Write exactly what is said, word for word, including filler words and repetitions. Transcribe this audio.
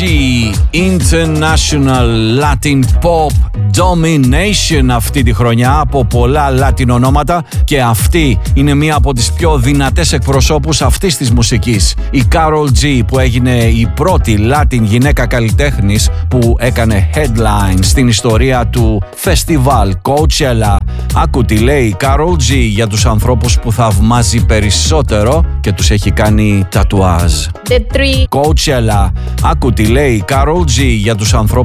International Latin Pop Domination αυτή τη χρονιά από πολλά Latin ονόματα, και αυτή είναι μία από τις πιο δυνατές εκπροσώπους αυτής της μουσικής, η Karol G, που έγινε η πρώτη Latin γυναίκα καλλιτέχνης που έκανε headline στην ιστορία του φεστιβάλ Coachella. Άκου τι λέει η Karol G για τους ανθρώπους που θαυμάζει περισσότερο και τους έχει κάνει τατουάζ. The three. Coachella. Άκου τι λέει η Karol G για τους ανθρώπους